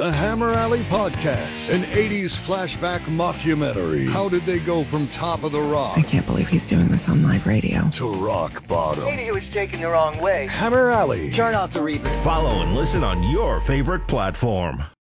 The Hammer Alley Podcast, an 80s flashback mockumentary. How did they go from top of the rock? I can't believe he's doing this on live radio. To rock bottom. Maybe he was taken the wrong way. Hammer Alley. Turn off the reverb. Follow and listen on your favorite platform.